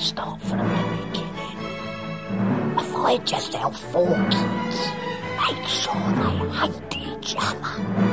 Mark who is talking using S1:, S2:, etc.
S1: start from the beginning. If I just help 4 kids make sure they hate each other,